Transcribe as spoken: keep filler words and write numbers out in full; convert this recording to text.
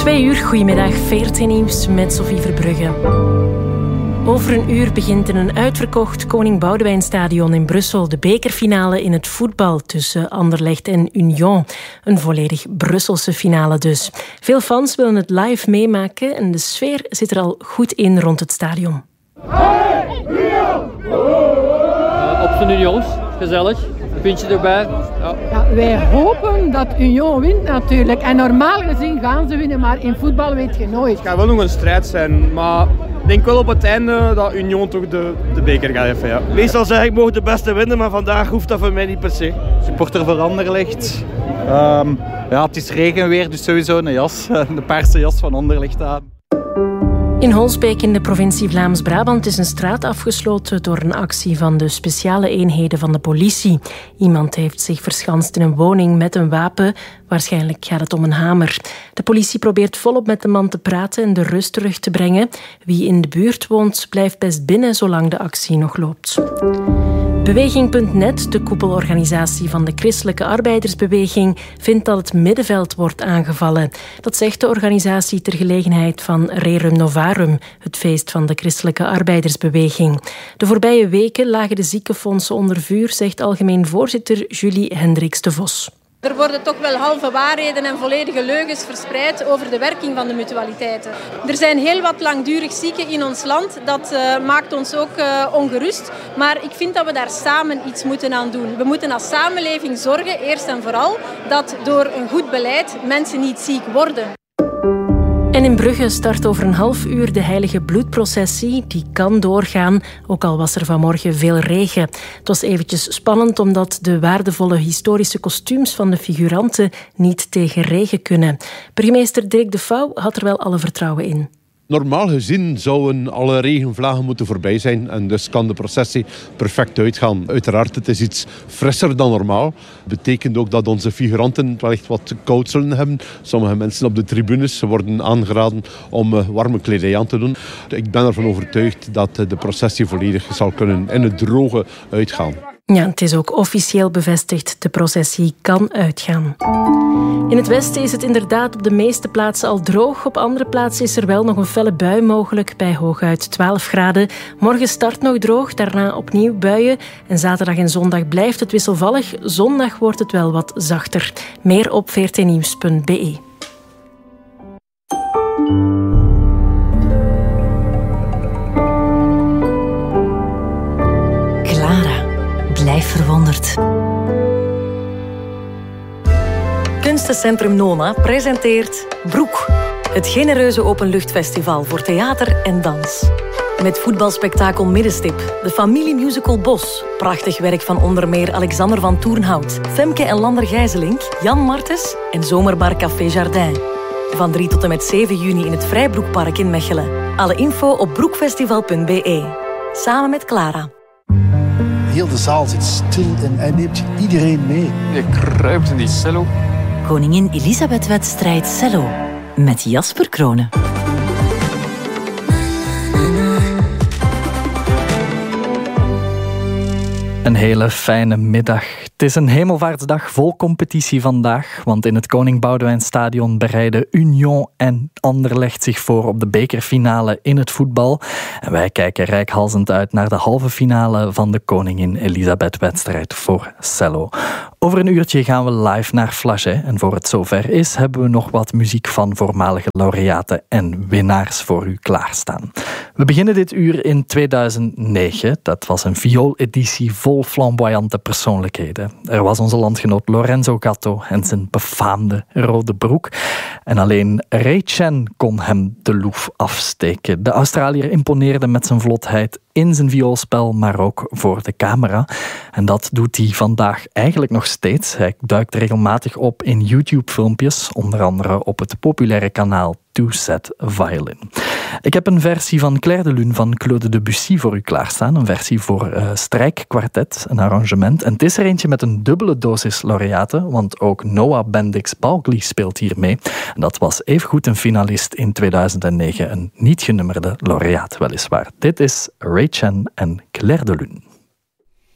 Twee uur, goedemiddag, veertien nieuws met Sophie Verbrugge. Over een uur begint in een uitverkocht Koning Boudewijnstadion in Brussel de bekerfinale in het voetbal tussen Anderlecht en Union. Een volledig Brusselse finale dus. Veel fans willen het live meemaken en de sfeer zit er al goed in rond het stadion. Hey, Union! Uh, op zijn Unions, gezellig. Een pintje erbij. Ja. Ja, wij hopen dat Union wint natuurlijk. En normaal gezien gaan ze winnen, maar in voetbal weet je nooit. Het gaat wel nog een strijd zijn, maar ik denk wel op het einde dat Union toch de, de beker gaat even. Ja. Meestal zeg ik mogen de beste winnen, maar vandaag hoeft dat voor mij niet per se. Supporter voor Anderlecht. Um, ja, het is regenweer, dus sowieso een jas. De paarse jas van Anderlecht aan. In Holsbeek in de provincie Vlaams-Brabant is een straat afgesloten door een actie van de speciale eenheden van de politie. Iemand heeft zich verschanst in een woning met een wapen. Waarschijnlijk gaat het om een hamer. De politie probeert volop met de man te praten en de rust terug te brengen. Wie in de buurt woont, blijft best binnen zolang de actie nog loopt. Beweging punt net, de koepelorganisatie van de Christelijke Arbeidersbeweging, vindt dat het middenveld wordt aangevallen. Dat zegt de organisatie ter gelegenheid van Rerum Novarum, het feest van de Christelijke Arbeidersbeweging. De voorbije weken lagen de ziekenfondsen onder vuur, zegt algemeen voorzitter Julie Hendricks de Vos. Er worden toch wel halve waarheden en volledige leugens verspreid over de werking van de mutualiteiten. Er zijn heel wat langdurig zieken in ons land. Dat uh, maakt ons ook uh, ongerust. Maar ik vind dat we daar samen iets moeten aan doen. We moeten als samenleving zorgen, eerst en vooral, dat door een goed beleid mensen niet ziek worden. En in Brugge start over een half uur de heilige bloedprocessie. Die kan doorgaan, ook al was er vanmorgen veel regen. Het was eventjes spannend omdat de waardevolle historische kostuums van de figuranten niet tegen regen kunnen. Burgemeester Dirk de Vouw had er wel alle vertrouwen in. Normaal gezien zouden alle regenvlagen moeten voorbij zijn en dus kan de processie perfect uitgaan. Uiteraard, het is iets frisser dan normaal. Dat betekent ook dat onze figuranten wellicht wat koud zullen hebben. Sommige mensen op de tribunes worden aangeraden om warme kledij aan te doen. Ik ben ervan overtuigd dat de processie volledig zal kunnen in het droge uitgaan. Ja, het is ook officieel bevestigd. De processie kan uitgaan. In het westen is het inderdaad op de meeste plaatsen al droog. Op andere plaatsen is er wel nog een felle bui mogelijk bij hooguit twaalf graden. Morgen start nog droog, daarna opnieuw buien. En zaterdag en zondag blijft het wisselvallig. Zondag wordt het wel wat zachter. Meer op veertien nieuws punt b e. Blijf verwonderd. Kunstencentrum Nona presenteert Broek. Het genereuze openluchtfestival voor theater en dans. Met voetbalspektakel Middenstip, de familiemusical Bos, prachtig werk van onder meer Alexander van Toornhout, Femke en Lander Gijzelink, Jan Martens en Zomerbar Café Jardin. Van drie tot en met zeven juni in het Vrijbroekpark in Mechelen. Alle info op broekfestival punt b e. Samen met Clara. Heel de zaal zit stil en hij neemt iedereen mee. Je kruipt in die cello. Koningin Elisabeth-wedstrijd cello met Jasper Kronen. Een hele fijne middag. Het is een hemelvaartsdag vol competitie vandaag, want in het Koning Boudewijnstadion bereiden Union en Anderlecht zich voor op de bekerfinale in het voetbal. En wij kijken reikhalzend uit naar de halve finale van de Koningin Elisabeth-wedstrijd voor cello. Over een uurtje gaan we live naar Flagey. En voor het zover is, hebben we nog wat muziek van voormalige laureaten en winnaars voor u klaarstaan. We beginnen dit uur in tweeduizend negen. Dat was een viooleditie vol flamboyante persoonlijkheden. Er was onze landgenoot Lorenzo Gatto en zijn befaamde rode broek. En alleen Ray Chen kon hem de loef afsteken. De Australiër imponeerde met zijn vlotheid in zijn vioolspel, maar ook voor de camera. En dat doet hij vandaag eigenlijk nog steeds. Hij duikt regelmatig op in YouTube-filmpjes, onder andere op het populaire kanaal Two Set Violin. Ik heb een versie van Clair de Lune van Claude Debussy voor u klaarstaan. Een versie voor uh, strijkkwartet, een arrangement. En het is er eentje met een dubbele dosis laureaten, want ook Noah Bendix-Balgley speelt hier mee. En dat was evengoed een finalist in tweeduizend negen, een niet genummerde laureaat weliswaar. Dit is Ray Chen en Clair de Lune.